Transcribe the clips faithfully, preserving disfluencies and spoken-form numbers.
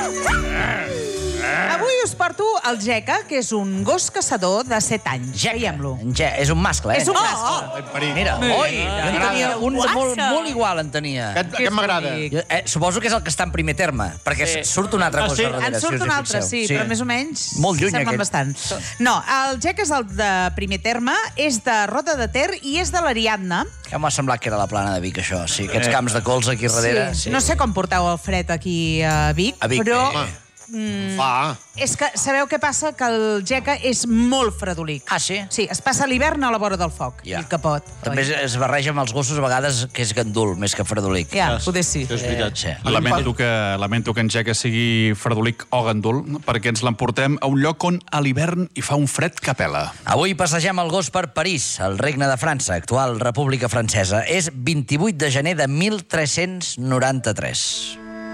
Avui us porto el Jeca, que és un gos caçador de set anys. Veiem-lo. És un mascle, eh? És un mascle. Mira, oi, jo en tenia un molt, molt igual, en tenia. Aquest m'agrada. Eh, suposo que és el que està en primer terme, perquè sí. surt una altra Ah, cosa sí? darrere. En surt un altre, sí, però més o menys Molt lluny, semblen aquest. bastant. No, el Jeca és el de primer terme, és de Roda de Ter i és de l'Ariadna. Ja m'ha semblat que era la plana de Vic, això. Sí, aquests camps de cols aquí darrere. Sí. No sé com porteu el fred aquí a Vic, A Vic, però... eh. Mm, Fa. és que sabeu què passa? Que el Jeca és molt fredolic. Ah, sí? Sí, es passa l'hivern a la vora del foc, Ja. i el capot. També es, es barreja amb els gossos a vegades que és gandul, més que fredolic. Ja, poder sí. És veritat. Sí. Lamento que, lamento que en Jeca sigui fredolic o gandul, perquè ens l'emportem a un lloc on a l'hivern hi fa un fred que pela. Avui passegem el gos per París, el regne de França, actual República Francesa. És vint-i-vuit de gener de mil tres-cents noranta-tres.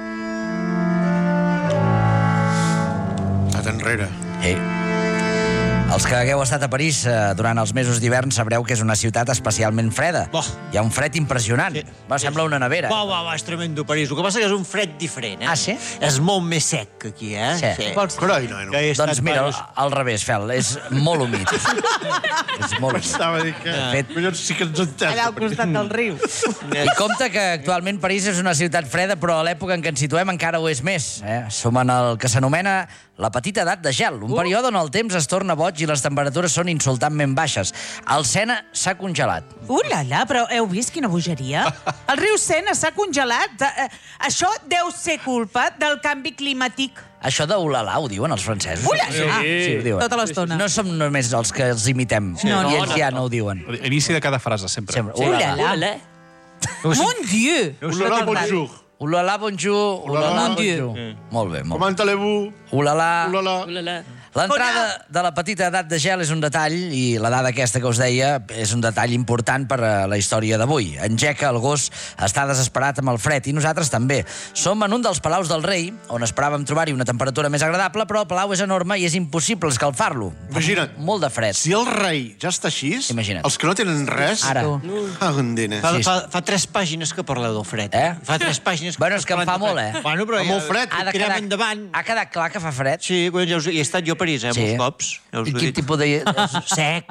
Enrere. Hey. Els que hagueu estat a París eh, durant els mesos d'hivern sabreu que és una ciutat especialment freda. Bo. Hi ha un fred impressionant. Sí. Va, sembla una nevera. Va, va, va, és tremendo París. El que passa que és un fred diferent, eh? Ah, sí? És molt més sec que aquí, eh? Sí. Vols... Carai, no, no. Que he estat Doncs mira, diversos- al revés, Fel, és molt humit. És molt humit. Estava a dir que... Fet- Collons, sí que ens entens. Allà al costat del riu. I compte que actualment París és una ciutat freda, però a l'època en què ens situem encara ho és més. Eh? Som en el que s'anomena la petita edat de gel, un període on el temps es torna boig i les temperatures són insultantment baixes. El Sena s'ha congelat. Ulala, però heu vist quina bogeria? El riu Sena s'ha congelat. Eh, Això deu ser culpa del canvi climàtic. Això de ulala ho diuen els francesos. Ulala! Sí, sí, ho diuen. Tota l'estona. No som només els que els imitem. No, no, I ells no, ja no ho diuen. Inici de cada frase, sempre. Sempre. Ulala. Ulala. Mon Dieu! Ulala, bonjour. Ulala, bonjour. Ulala, Ulala, bonjour. Molt bé, molt bé. Comment allez-vous? Ulala. Ulala. L'entrada de la petita edat de gel és un detall, i la dada aquesta que us deia és un detall important per a la història d'avui. En Jeca, el gos, està desesperat amb el fred, i nosaltres també. Som en un dels palaus del rei, on esperàvem trobar-hi una temperatura més agradable, però el palau és enorme i és impossible escalfar-lo. Imagina't. Molt de fred. Si el rei ja està així, Imagina't. els que no tenen res... Ara. Ah, ondina. Fa, Sí, sí. fa, fa tres pàgines que parleu del fred. Eh? Fa tres pàgines que... Bueno, és que em fa molt, eh? Bueno, però Fa molt fred. Ha de tirem quedar- endavant. Ha quedat clar que fa fred? Sí, collons, ja us, hi he estat jo a París, eh, Sí. molts cops. Ja us I ho he quin dit. tipus de... Sec.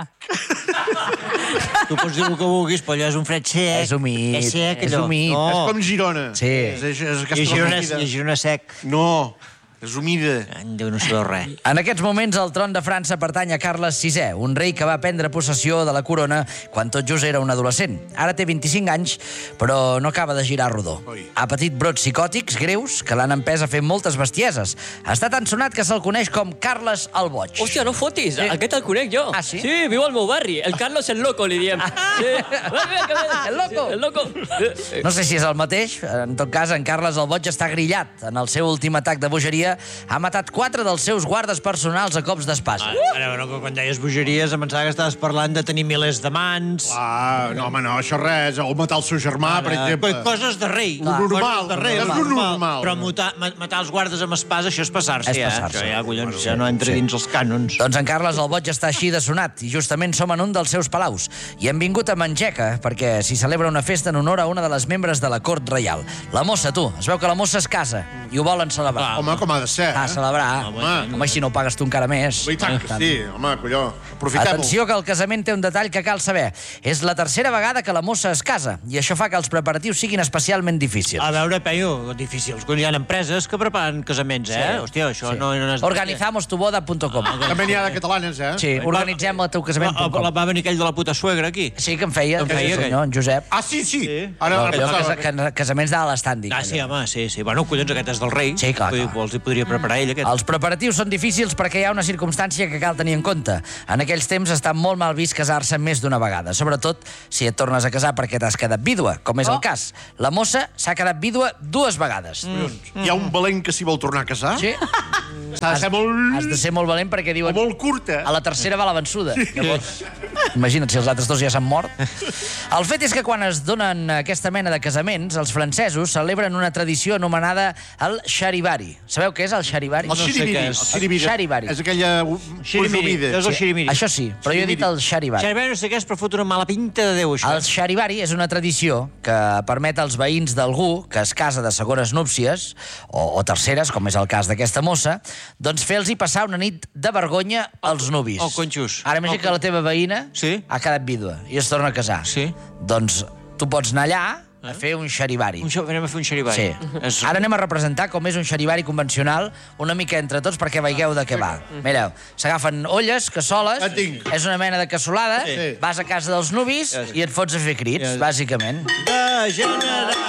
Tu pots dir el que vulguis, però allò és un fred sec. És humit, És sec, és allò. humit. No. És com Girona. Sí. És, és, és I a Girona, humida. i a Girona sec. No, és humida. Déu, no sabeu res. En aquests moments, el tron de França pertany a Carles sisè, un rei que va prendre possessió de la corona quan tot just era un adolescent. Ara té vint-i-cinc anys, però no acaba de girar rodó. Oi. Ha patit brots psicòtics greus que l'han empès a fer moltes bestieses. Està tan sonat que se'l coneix com Carles el Boig. Hòstia, no fotis, Sí. aquest el conec jo. Ah, sí? Sí, viu al meu barri. El Carlos el Loco, li diem. Sí. El Loco. El Loco. No sé si és el mateix. En tot cas, en Carles el Boig està grillat. En el seu últim atac de bogeria ha matat quatre dels seus guardes personals a cops d'espasa. Ara, bueno, que quan deies bogeries em pensava que estaves parlant de tenir milers de mans. Ah, no, home, no, això res. O matar el seu germà, per exemple. Però coses de rei. Lo normal, Coses de rei, és lo normal. Però mutar, ma- matar els guardes amb espasa, això és passar-se, És ja. passar-se. Això ja, collons, ja no entra dins els cànons. Doncs en Carles el Boig està així de sonat, i justament som en un dels seus palaus. I hem vingut a Manjeca, perquè s'hi celebra una festa en honor a una de les membres de la cort reial. La mossa, tu. Es veu que la mossa es casa, i ho volen celebrar. Home, com ha de ser, A eh? celebrar. Home. Home, si no ho pagues tu encara més. I tant que sí, home, colló. Aprofitem-ho. Atenció, que el casament té un detall que cal saber. És la tercera vegada que la mossa es casa, i això fa que els preparatius siguin especialment difícils. A veure, Peyu, difícils. Quan hi ha empreses que preparen casaments, eh? Sí. Hòstia, això Sí. no... no és... Organizamos tu boda punt com. També n'hi ha de catalanes, eh? Sí, organitzem el teu casament punt Va, com. va venir aquell de la puta suegra, aquí. Sí, que en feia, En feia, sí, senyor, en Josep. Ah, sí, sí. Sí. Ara, ara Allò, pensava. casa, ca- casaments de l'estàndic. Ah, sí, home, sí, sí. Bueno, collons, aquest és del rei. Sí, clar, Vull dir, clar. Els hi podria preparar ell, aquest. Els preparatius són difícils perquè hi ha una circumstància que cal tenir en compte. En aquells temps està molt mal vist casar-se més d'una vegada, sobretot si et tornes a casar perquè t'has quedat vídua, com és el cas. La mossa s'ha quedat vídua dues vegades. Hi ha un valent que s'hi vol tornar a casar? Sí? S'ha de ser molt... Has de ser molt valent perquè O diuen molt curta. a la tercera va la vençuda. Llavors, Imagina't si els altres dos ja s'han mort. El fet és que quan es donen aquesta mena de casaments, els francesos celebren una tradició anomenada el Charivari. Sabeu què és el Charivari? El xiribiri. què és. El xiribiri. Xaribari. És aquella Xirimiri. conjumida. És el xirimiri. Això sí, però jo he dit el Charivari. Xaribari no sé què és, però fot una mala pinta de Déu, això. El Charivari és una tradició que permet als veïns d'algú que es casa de segones núpcies, o, o terceres, com és el cas d'aquesta mossa, doncs fer-los passar una nit de vergonya als nuvis. El conxús. Ara imagina que la teva veïna Sí. ha quedat vídua i es torna a casar. Sí. Doncs tu pots anar allà a fer un Charivari. Un xo- Anem a fer un xaribari. Sí. És... Ara anem a representar com és un xarivari convencional, una mica entre tots perquè veieu de què va. Mireu, s'agafen olles, cassoles, En tinc. és una mena de cassolada, Sí. vas a casa dels nuvis i et fots a fer crits, bàsicament. De generar